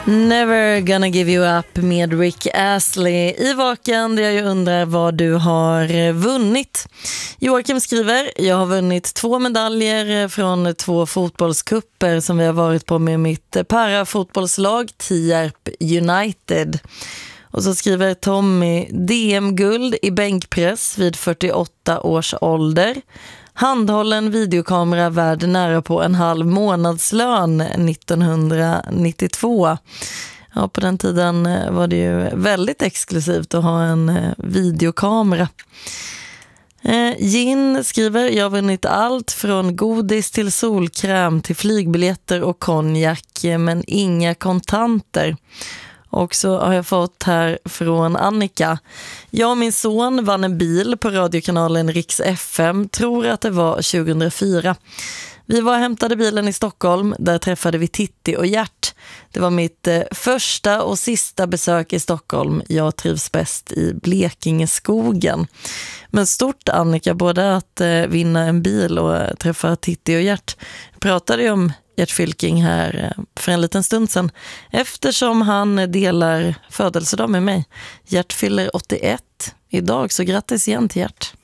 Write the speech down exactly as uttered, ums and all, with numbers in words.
Never gonna give you up med Rick Astley i Vaken, där jag ju undrar vad du har vunnit. Joakim skriver: jag har vunnit två medaljer från två fotbollskupper som vi har varit på med mitt parafotbollslag Tierp United. Och så skriver Tommy: D M-guld i bänkpress vid fyrtioåtta års ålder. Handhållen videokamera värd nära på en halv månadslön nittonhundranittiotvå. Ja, på den tiden var det ju väldigt exklusivt att ha en videokamera. Eh, Gin skriver: jag har vunnit allt från godis till solkräm till flygbiljetter och konjak, men inga kontanter. Och så har jag fått här från Annika: jag och min son vann en bil på radiokanalen Riks F M, tror att det var tjugohundrafyra. Vi var och hämtade bilen i Stockholm, där träffade vi Titti och Gert. Det var mitt eh, första och sista besök i Stockholm. Jag trivs bäst i Blekingeskogen. Men stort, Annika, både att eh, vinna en bil och eh, träffa Titti och Gert. Jag pratade ju om Gert Fylking här eh, för en liten stund sedan, eftersom han delar födelsedag med mig. Gert fyller åttioett idag, så grattis igen till Gert.